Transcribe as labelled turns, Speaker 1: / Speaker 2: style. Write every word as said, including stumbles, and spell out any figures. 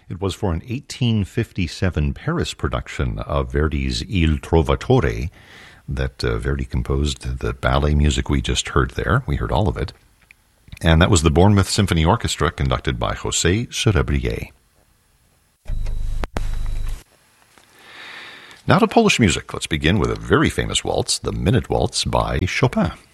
Speaker 1: It was for an eighteen fifty-seven Paris production of Verdi's Il Trovatore that uh, Verdi composed the ballet music we just heard there. We heard all of it. And that was the Bournemouth Symphony Orchestra, conducted by José Cerebrier. Now to Polish music. Let's begin with a very famous waltz, the Minute Waltz by Chopin.